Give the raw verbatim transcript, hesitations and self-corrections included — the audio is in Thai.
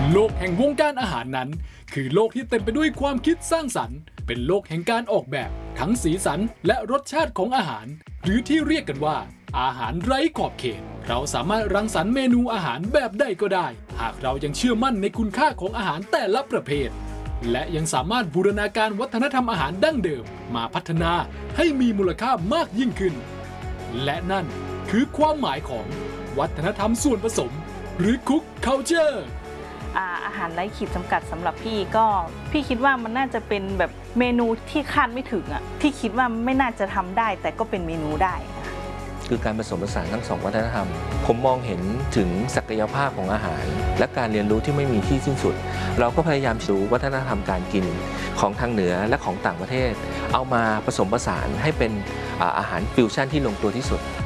โลกแห่งวงการอาหารนั้นคือโลกที่เต็มไปด้วยความคิดสร้างสรรค์เป็นโลกแห่งการออกแบบทั้งสีสันและรสชาติของอาหารหรือที่เรียกกันว่าอาหารไร้ขอบเขตเราสามารถรังสรรค์เมนูอาหารแบบใดก็ได้หากเรายังเชื่อมั่นในคุณค่าของอาหารแต่ละประเภทและยังสามารถบูรณาการวัฒนธรรมอาหารดั้งเดิมมาพัฒนาให้มีมูลค่ามากยิ่งขึ้นและนั่นคือความหมายของวัฒนธรรมส่วนผสมหรือ Cook Culture อาหารไร้ขีดจำกัดสำหรับพี่ก็พี่คิดว่ามันน่าจะเป็นแบบเมนูที่คาดไม่ถึงอ่ะที่คิดว่าไม่น่าจะทำได้แต่ก็เป็นเมนูได้คือการผสมผสานทั้งสองวัฒนธรรมผมมองเห็นถึงศักยภาพของอาหารและการเรียนรู้ที่ไม่มีที่สิ้นสุดเราก็พยายามดูวัฒนธรรมการกินของทางเหนือและของต่างประเทศเอามาผสมผสานให้เป็นอาหารฟิวชั่นที่ลงตัวที่สุด